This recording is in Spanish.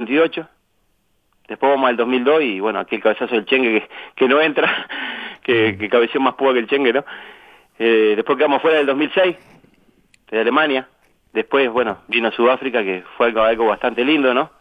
98. Después vamos al 2002 y bueno, aquel cabezazo del Chengue que no entra, que cabeceó más púa que el Chengue, ¿no? Después quedamos fuera del 2006, de Alemania. Después, bueno, vino Sudáfrica, que fue algo bastante lindo, ¿no?